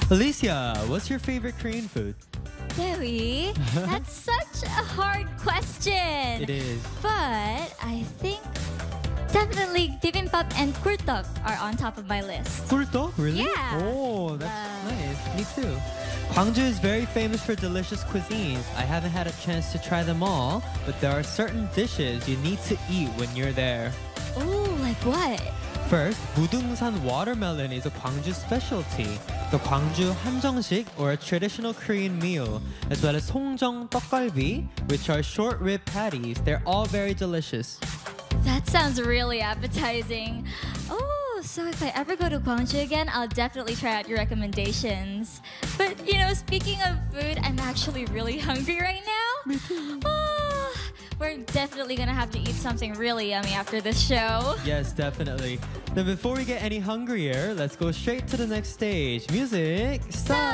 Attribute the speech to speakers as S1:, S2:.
S1: Alicia, what's your favorite Korean food?
S2: Dewi, that's such a hard question.
S1: It is.
S2: But I think definitely bibimbap and kurtok are on top of my list.
S1: Kurto? Really?
S2: Yeah.
S1: Oh, that's nice. Me too. Gwangju is very famous for delicious cuisines. I haven't had a chance to try them all, but there are certain dishes you need to eat when you're there.
S2: Oh, like what?
S1: First, Mudungsan watermelon is a Gwangju specialty. The Gwangju 한정식, or a traditional Korean meal, as well as 송정 떡갈비, which are short rib patties. They're all very delicious.
S2: That sounds really appetizing. Oh, so if I ever go to Gwangju again, I'll definitely try out your recommendations. But, speaking of food, I'm actually really hungry right now.
S1: Me too.
S2: Oh, we're definitely gonna have to eat something really yummy after this show.
S1: Yes, definitely. Then before we get any hungrier, let's go straight to the next stage. Music, start!